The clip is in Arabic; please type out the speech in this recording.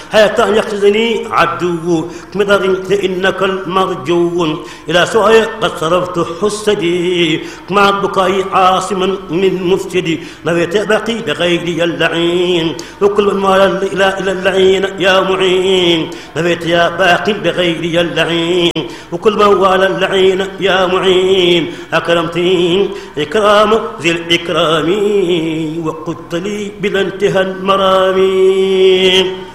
حتى أن يقصدني عدو كمدغ فإنك المرجو إلى سوء قد صرفت حسدي مع البكاء عاصما من مفسدي نويت باقي بغيري اللعين وكل من مال إلى اللعين يا معين نويت يا باقي بغيري اللعين وكل من والى اللعين يا معين أكرمتني إكرام ذي الإكرام وقلت لي بلا انتهى المرامي.